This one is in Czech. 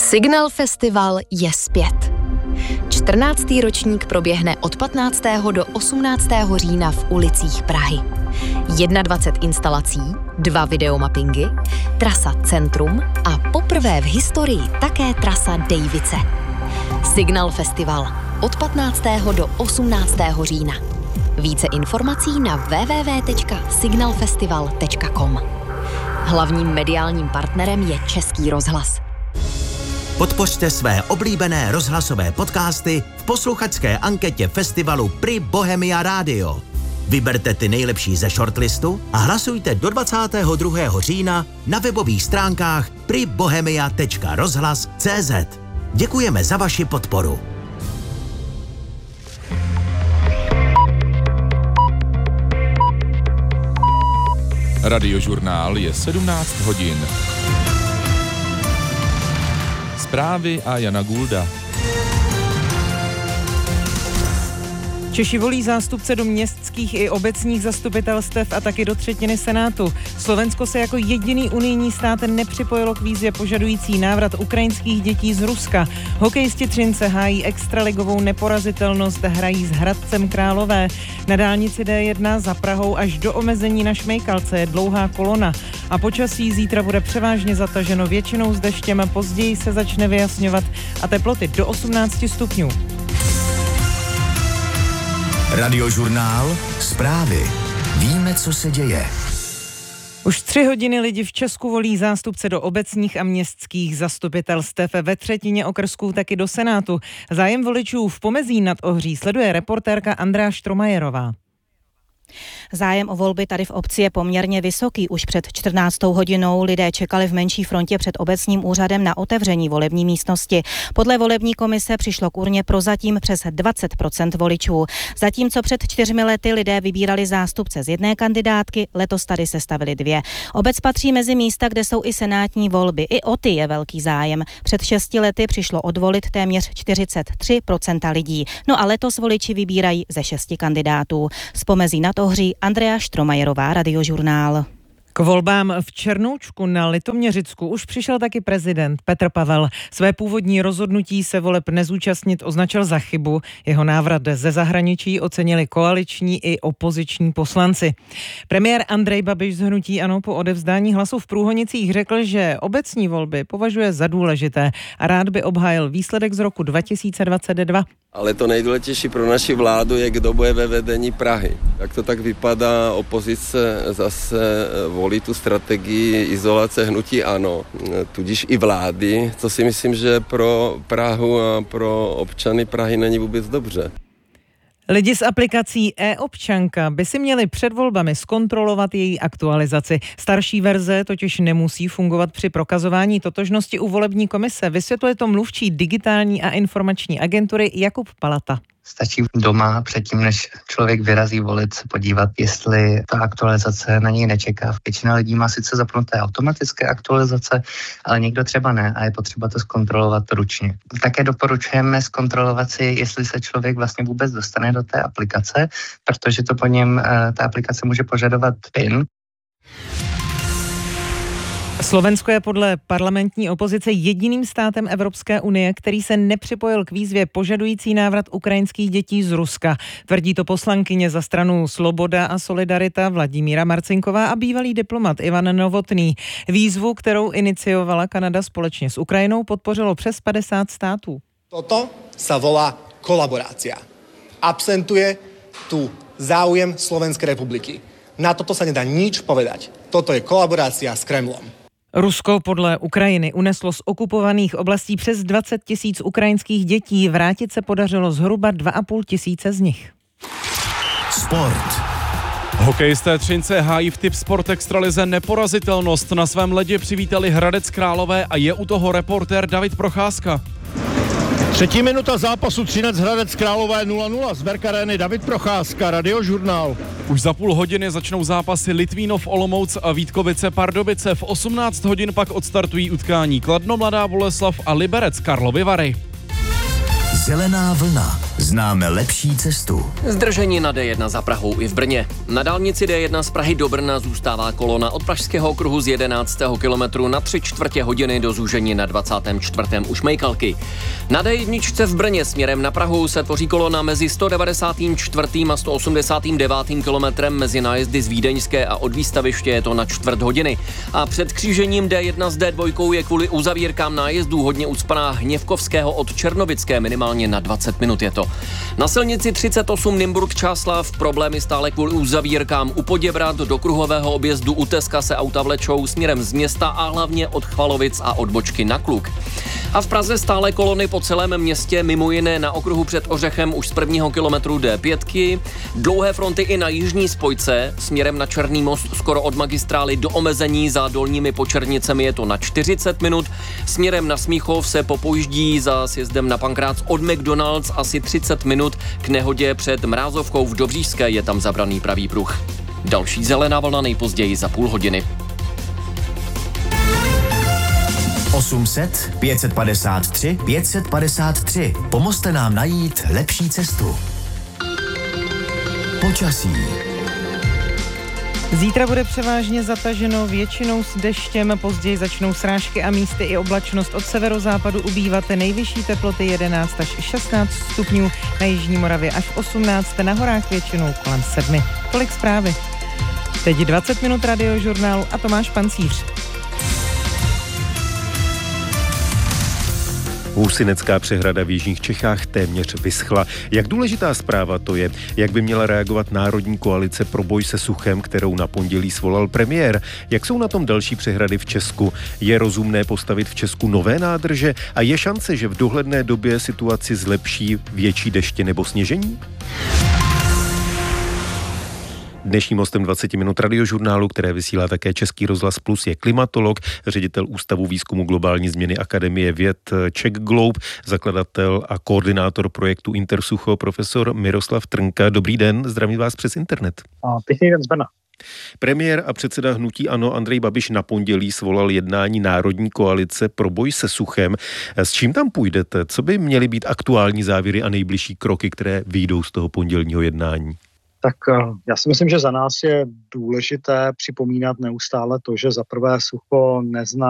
Signal Festival je zpět. 14. ročník proběhne od 15. do 18. října v ulicích Prahy. 21 instalací, 2 videomappingy, trasa Centrum a poprvé v historii také trasa Dejvice. Signal Festival od 15. do 18. října. Více informací na www.signalfestival.com. Hlavním mediálním partnerem je Český rozhlas. Podpořte své oblíbené rozhlasové podcasty v posluchačské anketě festivalu Pri Bohemia Radio. Vyberte ty nejlepší ze shortlistu a hlasujte do 22. října na webových stránkách pribohemia.rozhlas.cz. Děkujeme za vaši podporu. Radiožurnál je 17 hodin. Zprávy a Jana Gulda. Češi volí zástupce do městských i obecních zastupitelstev a taky do třetiny Senátu. Slovensko se jako jediný unijní stát nepřipojilo k výzvě požadující návrat ukrajinských dětí z Ruska. Hokejisti Třince hájí extraligovou neporazitelnost, hrají s Hradcem Králové. Na dálnici D1 za Prahou až do omezení na Šmejkalce je dlouhá kolona. A počasí zítra bude převážně zataženo většinou s deštěm, později se začne vyjasňovat a teploty do 18 stupňů. Radiožurnál, zprávy. Víme, co se děje. Už 3 hodiny lidi v Česku volí zástupce do obecních a městských zastupitelstev, ve třetině okrsků taky do Senátu. Zájem voličů v Pomezí nad Ohří sleduje reportérka Andrea Štromajerová. Zájem o volby tady v obci je poměrně vysoký. Už před 14. hodinou lidé čekali v menší frontě před obecním úřadem na otevření volební místnosti. Podle volební komise přišlo k urně prozatím přes 20% voličů. Zatímco před 4 lety lidé vybírali zástupce z jedné kandidátky, letos tady sestavili 2. Obec patří mezi místa, kde jsou i senátní volby. I o ty je velký zájem. Před 6 lety přišlo odvolit téměř 43% lidí. No a letos voliči vybírají ze 6 kandidátů. Z Pomezí nad Ohří Andrea Štromajerová, Radiožurnál. K volbám v Černoučku na Litoměřicku už přišel taky prezident Petr Pavel. Své původní rozhodnutí se voleb nezúčastnit označil za chybu. Jeho návrat ze zahraničí ocenili koaliční i opoziční poslanci. Premiér Andrej Babiš z hnutí ANO po odevzdání hlasu v Průhonicích řekl, že obecní volby považuje za důležité a rád by obhájil výsledek z roku 2022. Ale to nejdůležitější pro naši vládu je, kdo bude ve vedení Prahy. Jak to tak vypadá, opozice zase volí tu strategii izolace hnutí ANO, tudíž i vlády, co si myslím, že pro Prahu a pro občany Prahy není vůbec dobře. Lidi z aplikací e-občanka by si měli před volbami zkontrolovat její aktualizaci. Starší verze totiž nemusí fungovat při prokazování totožnosti u volební komise. Vysvětluje to mluvčí digitální a informační agentury Jakub Palata. Stačí doma předtím, než člověk vyrazí volit, se podívat, jestli ta aktualizace na něj nečeká. Většina lidí má sice zapnuté automatické aktualizace, ale někdo třeba ne a je potřeba to zkontrolovat ručně. Také doporučujeme zkontrolovat si, jestli se člověk vlastně vůbec dostane do té aplikace, protože to po něm ta aplikace může požadovat PIN. Slovensko je podle parlamentní opozice jediným státem Evropské unie, který se nepřipojil k výzvě požadující návrat ukrajinských dětí z Ruska. Tvrdí to poslankyně za stranu Sloboda a Solidarita Vladimíra Marcinková a bývalý diplomat Ivan Novotný. Výzvu, kterou iniciovala Kanada společně s Ukrajinou, podpořilo přes 50 států. Toto sa volá kolaborácia. Absentuje tu záujem Slovenskej republiky. Na toto sa nedá nič povedať. Toto je kolaborácia s Kremlom. Rusko podle Ukrajiny uneslo z okupovaných oblastí přes 20 000 ukrajinských dětí. Vrátit se podařilo zhruba 2 500 z nich. Sport. Hokejisté Třince hájí v Tip Sport Extralize neporazitelnost. Na svém ledě přivítali Hradec Králové a je u toho reportér David Procházka. 3. minuta zápasu Třinec Hradec Králové 0-0 z Berkarény. David Procházka, Radiožurnál. Už za půl hodiny začnou zápasy Litvínov Olomouc a Vítkovice Pardubice. V 18 hodin pak odstartují utkání Kladno Mladá Boleslav a Liberec Karlovy Vary. Zelená vlna. Známe lepší cestu. Zdržení na D1 za Prahou i v Brně. Na dálnici D1 z Prahy do Brna zůstává kolona od Pražského okruhu z 11. kilometru na 3/4 hodiny do zúžení na 24. u Šmejkalky. Na D1 v Brně směrem na Prahu se tvoří kolona mezi 194. a 189. kilometrem mezi nájezdy z Vídeňské a od výstaviště je to na 1/4 hodiny. A před křížením D1 s D2 je kvůli uzavírkám nájezdů hodně ucpaná Hněvkovského od Černovické, minimálně na 20 minut je to. Na silnici 38 Nymburk-Čáslav problémy stále kvůli uzavírkám u Poděbrad, do kruhového objezdu u Teska se auta vlečou směrem z města a hlavně od Chvalovic a odbočky na Kluk. A v Praze stále kolony po celém městě, mimo jiné na okruhu před Ořechem už z 1. kilometru D5, dlouhé fronty i na jižní spojce, směrem na Černý most skoro od magistrály do omezení, za Dolními Počernicemi je to na 40 minut, směrem na Smíchov se popojíždí za sjezdem na Pankrác od McDonald's asi 30 minut, k nehodě před Mrázovkou v Dobřížské je tam zabraný pravý pruh. Další zelená vlna nejpozději za půl hodiny. 800 553 553. Pomozte nám najít lepší cestu. Počasí. Zítra bude převážně zataženo, většinou s deštěm, později začnou srážky a místy i oblačnost, od severozápadu ubývat, nejvyšší teploty 11 až 16 stupňů, na jižní Moravě až 18, na horách většinou kolem 7. Tolik zprávy. Teď 20 minut radiožurnálu a Tomáš Pancíř. Hůsinecká přehrada v jižních Čechách téměř vyschla. Jak důležitá zpráva to je? Jak by měla reagovat Národní koalice pro boj se suchem, kterou na pondělí svolal premiér? Jak jsou na tom další přehrady v Česku? Je rozumné postavit v Česku nové nádrže? A je šance, že v dohledné době situaci zlepší větší deště nebo sněžení? Dnešním hostem 20 minut radiožurnálu, které vysílá také Český rozhlas Plus, je klimatolog, ředitel Ústavu výzkumu globální změny Akademie věd Czech Globe, zakladatel a koordinátor projektu Intersucho, profesor Miroslav Trnka. Dobrý den, zdravím vás přes internet. Pěkný den z Brna. Premiér a předseda hnutí ANO Andrej Babiš na pondělí svolal jednání Národní koalice pro boj se suchem. S čím tam půjdete? Co by měly být aktuální závěry a nejbližší kroky, které vyjdou z toho pondělního jednání? Tak já si myslím, že za nás je důležité připomínat neustále to, že za prvé sucho nezná